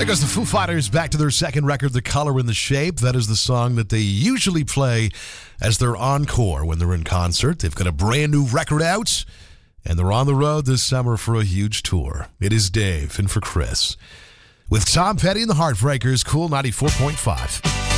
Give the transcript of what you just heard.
There goes the Foo Fighters back to their second record, The Color and the Shape. That is the song that they usually play as their encore when they're in concert. They've got a brand new record out, and they're on the road this summer for a huge tour. It is Dave, and for Chris. With Tom Petty and the Heartbreakers, Cool 94.5.